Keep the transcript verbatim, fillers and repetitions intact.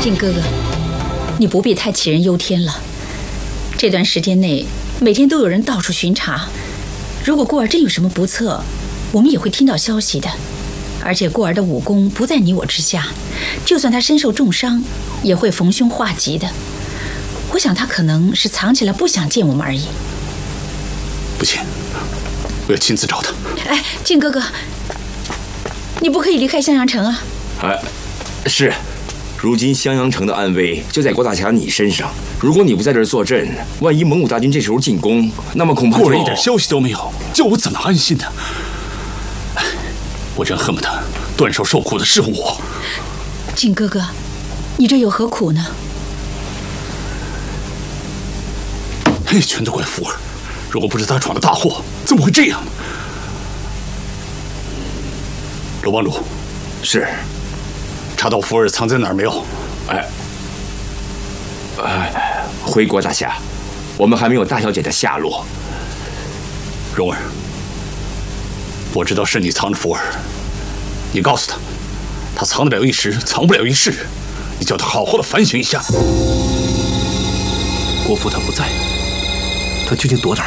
靖哥哥，你不必太杞人忧天了。这段时间内，每天都有人到处巡查，如果顾儿真有什么不测，我们也会听到消息的。而且顾儿的武功不在你我之下，就算他身受重伤，也会逢凶化吉的。我想他可能是藏起来不想见我们而已。 不行，我要亲自找他。 哎，靖哥哥，你不可以离开襄阳城啊！ 哎，是。如今襄阳城的安危就在郭大侠你身上，如果你不在这儿坐镇，万一蒙古大军这时候进攻，那么恐怕就…… 顾儿一点消息都没有，叫我怎么安心呢？我真恨不得断手受苦的是我。 靖哥哥，你这有何苦呢？ 嘿，全都怪福儿，如果不是他闯了大祸，怎么会这样呢？罗帮主， 是。 查到福儿藏在哪儿没有？ 哎，哎，回国大侠，我们还没有大小姐的下落。 蓉儿，我知道是你藏着福儿，你告诉他，他藏得了一时，藏不了一世。你叫他好好的反省一下。 国父他不在，他究竟躲哪